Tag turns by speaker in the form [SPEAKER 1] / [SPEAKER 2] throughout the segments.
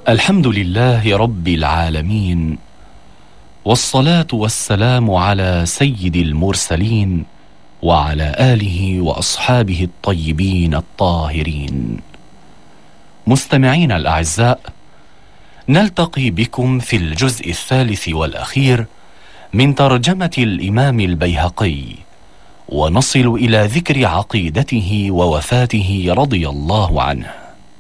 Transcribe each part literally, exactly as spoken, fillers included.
[SPEAKER 1] الحمد لله رب العالمين، والصلاة والسلام على سيد المرسلين وعلى آله وأصحابه الطيبين الطاهرين. مستمعين الأعزاء، نلتقي بكم في الجزء الثالث والأخير من ترجمة الإمام البيهقي، ونصل إلى ذكر عقيدته ووفاته رضي الله عنه.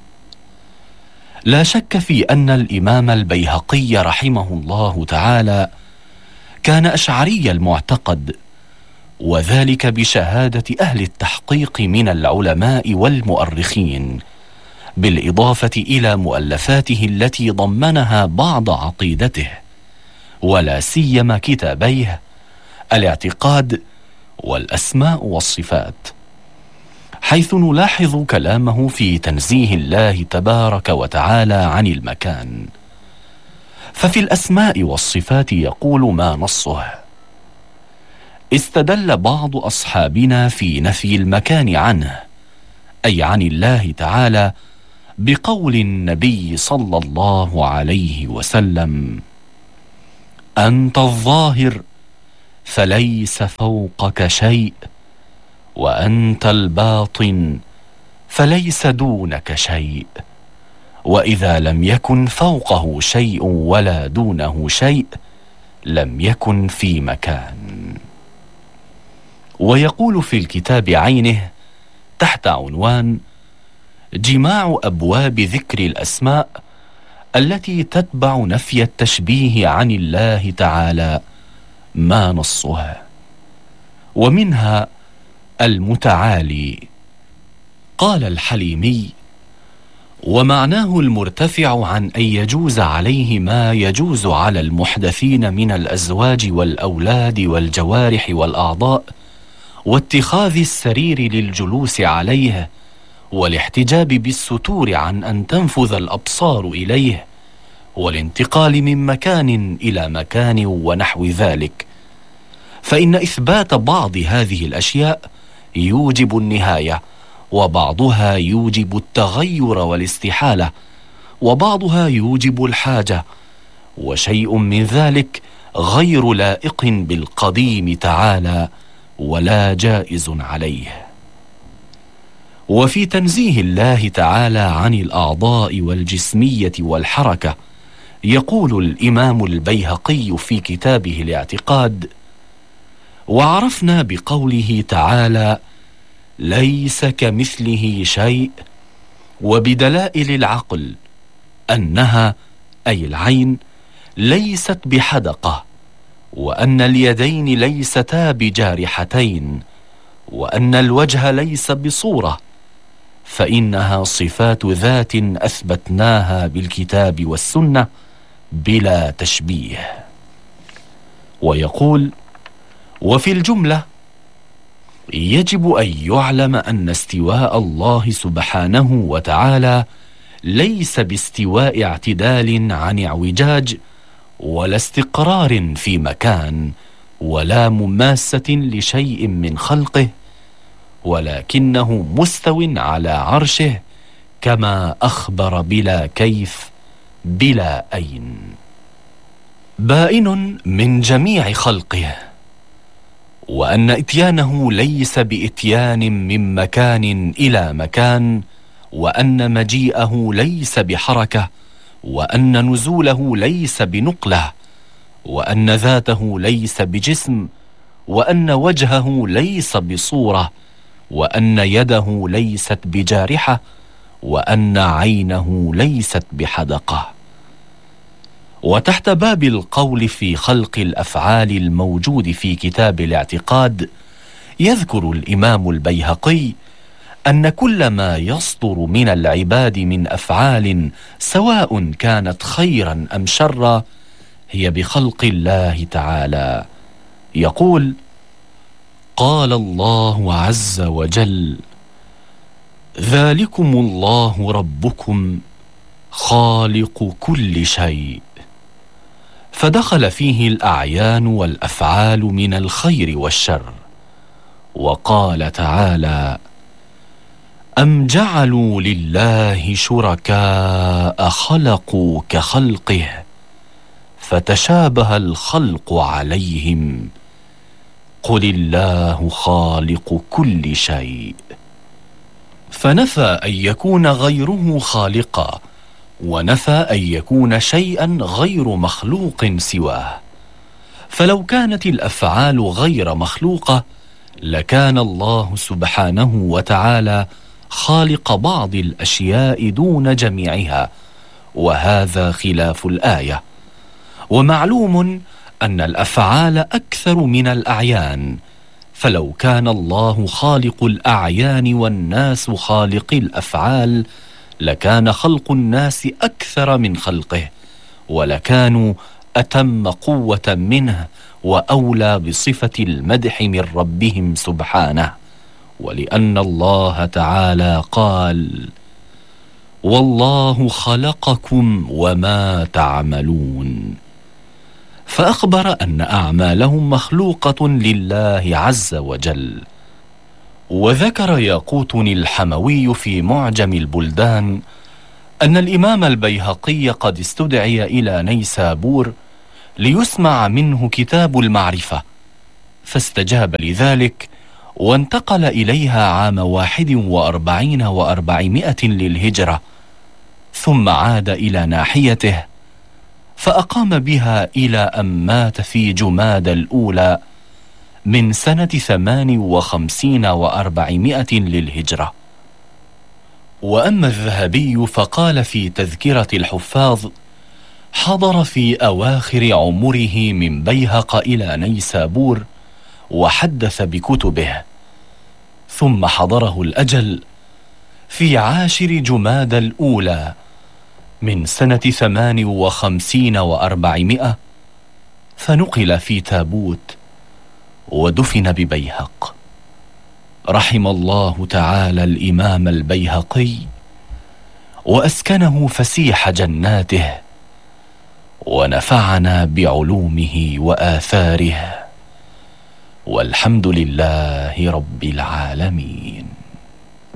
[SPEAKER 1] لا شك في أن الإمام البيهقي رحمه الله تعالى كان أشعري المعتقد، وذلك بشهادة أهل التحقيق من العلماء والمؤرخين، بالإضافة إلى مؤلفاته التي ضمنها بعض عقيدته، ولا سيما كتابيه الاعتقاد والأسماء والصفات، حيث نلاحظ كلامه في تنزيه الله تبارك وتعالى عن المكان. ففي الأسماء والصفات يقول ما نصه: استدل بعض أصحابنا في نفي المكان عنه، أي عن الله تعالى، بقول النبي صلى الله عليه وسلم: أنت الظاهر فليس فوقك شيء، وأنت الباطن فليس دونك شيء، وإذا لم يكن فوقه شيء ولا دونه شيء لم يكن في مكان. ويقول في الكتاب عينه تحت عنوان جماع أبواب ذكر الأسماء التي تتبع نفي التشبيه عن الله تعالى ما نصه، ومنها المتعالي. قال الحليمي: ومعناه المرتفع عن أن يجوز عليه ما يجوز على المحدثين من الأزواج والأولاد والجوارح والأعضاء، واتخاذ السرير للجلوس عليه، والاحتجاب بالستور عن أن تنفذ الأبصار إليه، والانتقال من مكان إلى مكان ونحو ذلك. فإن إثبات بعض هذه الأشياء يوجب النهاية، وبعضها يوجب التغير والاستحالة، وبعضها يوجب الحاجة، وشيء من ذلك غير لائق بالقديم تعالى ولا جائز عليه. وفي تنزيه الله تعالى عن الأعضاء والجسمية والحركة يقول الإمام البيهقي في كتابه الاعتقاد: وعرفنا بقوله تعالى ليس كمثله شيء، وبدلائل العقل، أنها أي العين ليست بحدقة، وأن اليدين ليستا بجارحتين، وأن الوجه ليس بصورة، فإنها صفات ذات أثبتناها بالكتاب والسنة بلا تشبيه. ويقول: وفي الجملة يجب أن يعلم أن استواء الله سبحانه وتعالى ليس باستواء اعتدال عن اعوجاج، ولا استقرار في مكان، ولا مماسة لشيء من خلقه، ولكنه مستو على عرشه كما أخبر بلا كيف بلا أين، بائن من جميع خلقه، وأن إتيانه ليس بإتيان من مكان إلى مكان، وأن مجيئه ليس بحركة، وأن نزوله ليس بنقلة، وأن ذاته ليس بجسم، وأن وجهه ليس بصورة، وأن يده ليست بجارحة، وأن عينه ليست بحدقة. وتحت باب القول في خلق الأفعال الموجود في كتاب الاعتقاد يذكر الإمام البيهقي أن كل ما يصدر من العباد من أفعال سواء كانت خيرا أم شرا هي بخلق الله تعالى. يقول: قال الله عز وجل: ذلكم الله ربكم خالق كل شيء، فدخل فيه الأعيان والأفعال من الخير والشر. وقال تعالى: أم جعلوا لله شركاء خلقوا كخلقه فتشابه الخلق عليهم قل الله خالق كل شيء. فنفى أن يكون غيره خالقا، ونفى أن يكون شيئا غير مخلوق سواه. فلو كانت الأفعال غير مخلوقة لكان الله سبحانه وتعالى خالق بعض الأشياء دون جميعها، وهذا خلاف الآية. ومعلوم أن الأفعال أكثر من الأعيان، فلو كان الله خالق الأعيان والناس خالق الأفعال لكان خلق الناس أكثر من خلقه، ولكانوا أتم قوة منه وأولى بصفة المدح من ربهم سبحانه. ولأن الله تعالى قال والله خلقكم وما تعملون، فأخبر أن أعمالهم مخلوقة لله عز وجل. وذكر ياقوت الحموي في معجم البلدان أن الإمام البيهقي قد استدعي إلى نيسابور ليسمع منه كتاب المعرفة، فاستجاب لذلك وانتقل إليها عام واحد وأربعين وأربعمائة للهجرة، ثم عاد إلى ناحيته فأقام بها إلى أن مات في جماد الأولى من سنة ثمان وخمسين وأربعمائة للهجرة. وأما الذهبي فقال في تذكرة الحفاظ حضر في أواخر عمره من بيهق إلى نيسابور وحدث بكتبه، ثم حضره الأجل في عاشر جماد الأولى من سنة ثمان وخمسين وأربعمائة، فنقل في تابوت ودفن ببيهق. رحم الله تعالى الإمام البيهقي وأسكنه فسيح جناته، ونفعنا بعلومه وآثاره، والحمد لله رب العالمين.